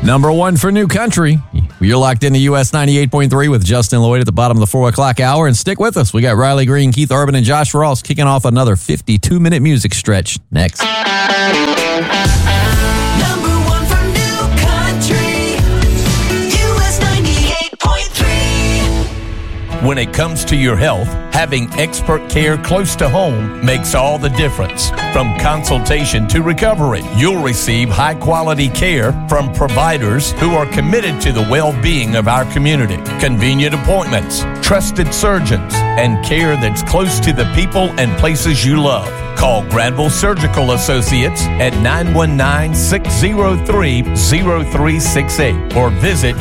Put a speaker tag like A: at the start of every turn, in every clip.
A: Number one for New Country. You're locked into US 98.3 with Justin Lloyd at the bottom of the 4 o'clock hour. And stick with us. We got Riley Green, Keith Urban, and Josh Ross kicking off another 52-minute music stretch next.
B: Number one for New Country, US 98.3.
C: When it comes to your health, having expert care close to home makes all the difference. From consultation to recovery, you'll receive high-quality care from providers who are committed to the well-being of our community. Convenient appointments, trusted surgeons, and care that's close to the people and places you love. Call Granville Surgical Associates at 919-603-0368 or visit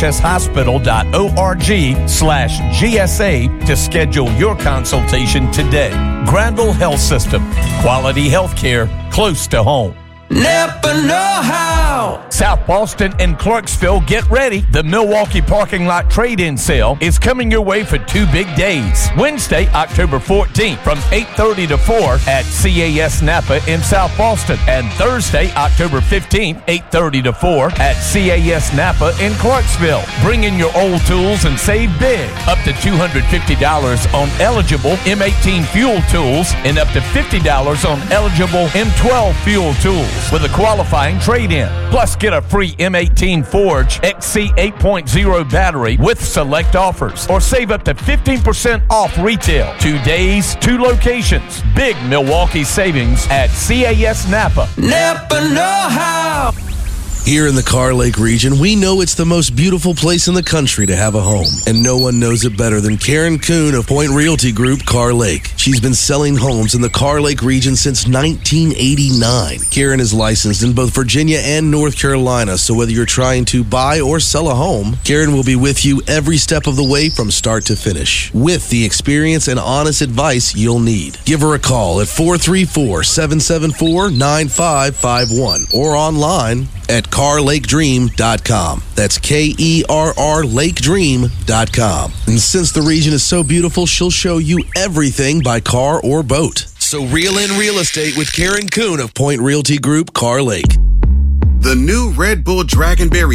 C: ghshospital.org/GSA to schedule your consultation today. Granville Health System. Quality health care close to home.
B: Napa know-how.
C: South Boston and Clarksville, get ready. The Milwaukee Parking Lot Trade-In Sale is coming your way for 2 big days. Wednesday, October 14th from 8:30 to 4 at CAS Napa in South Boston. And Thursday, October 15th, 8:30 to 4 at CAS Napa in Clarksville. Bring in your old tools and save big. Up to $250 on eligible M18 fuel tools and up to $50 on eligible M12 fuel tools with a qualifying trade-in. Plus, get a free M18 Forge XC 8.0 battery with select offers or save up to 15% off retail. 2 days, 2 locations. Big Milwaukee savings at CAS Napa.
B: Napa know-how.
D: Here in the Car Lake region, we know it's the most beautiful place in the country to have a home. And no one knows it better than Karen Kuhn of Point Realty Group, Car Lake. She's been selling homes in the Car Lake region since 1989. Karen is licensed in both Virginia and North Carolina, so whether you're trying to buy or sell a home, Karen will be with you every step of the way from start to finish, with the experience and honest advice you'll need. Give her a call at 434-774-9551 or online at carlakedream.com. That's KERR lakedream.com. And since the region is so beautiful, she'll show you everything by car or boat. So reel in real estate with Karen Kuhn of Point Realty Group, Car Lake.
E: The new Red Bull Dragonberry